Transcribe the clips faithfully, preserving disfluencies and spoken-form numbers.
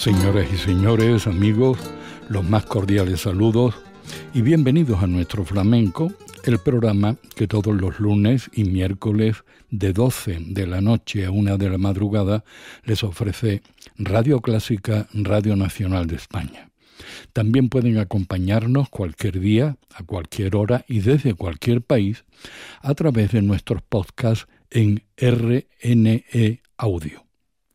Señoras y señores, amigos, los más cordiales saludos y bienvenidos a Nuestro Flamenco, el programa que todos los lunes y miércoles de doce de la noche a una de la madrugada les ofrece Radio Clásica, Radio Nacional de España. También pueden acompañarnos cualquier día, a cualquier hora y desde cualquier país a través de nuestros podcasts en R N E Audio.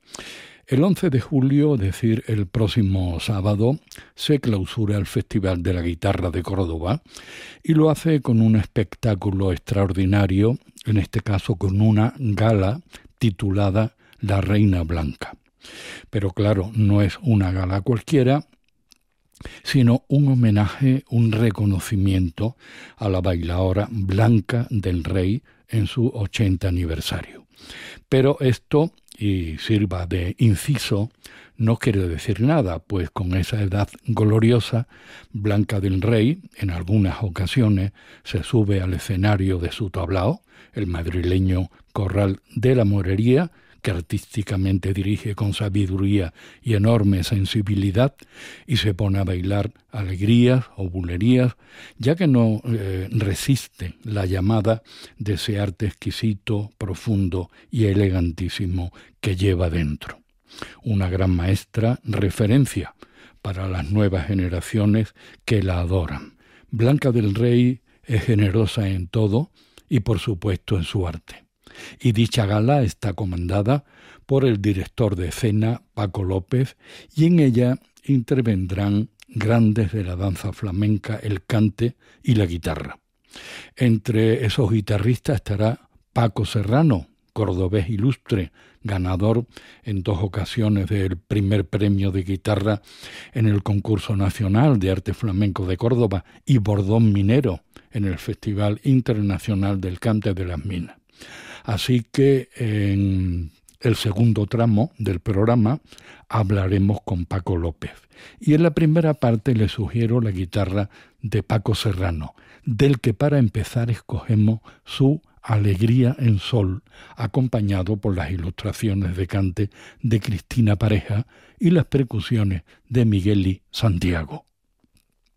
El once de julio, es decir, el próximo sábado, se clausura el Festival de la Guitarra de Córdoba y lo hace con un espectáculo extraordinario, en este caso con una gala titulada La Reina Blanca. Pero claro, no es una gala cualquiera, sino un homenaje, un reconocimiento a la bailaora Blanca del Rey en su ochenta aniversario. Pero esto, y sirva de inciso, no quiere decir nada, pues con esa edad gloriosa, Blanca del Rey, en algunas ocasiones, se sube al escenario de su tablao, el madrileño Corral de la Morería, que artísticamente dirige con sabiduría y enorme sensibilidad, y se pone a bailar alegrías o bulerías, ya que no eh, resiste la llamada de ese arte exquisito, profundo y elegantísimo que lleva dentro. Una gran maestra, referencia para las nuevas generaciones que la adoran. Blanca del Rey es generosa en todo y por supuesto en su arte. Y dicha gala está comandada por el director de escena, Paco López, y en ella intervendrán grandes de la danza flamenca, el cante y la guitarra. Entre esos guitarristas estará Paco Serrano, cordobés ilustre, ganador en dos ocasiones del primer premio de guitarra en el Concurso Nacional de Arte Flamenco de Córdoba y bordón minero en el Festival Internacional del Cante de las Minas. Así que en el segundo tramo del programa hablaremos con Paco López. Y en la primera parte le sugiero la guitarra de Paco Serrano, del que para empezar escogemos su Alegría en Sol, acompañado por las ilustraciones de cante de Cristina Pareja y las percusiones de Migueli Santiago.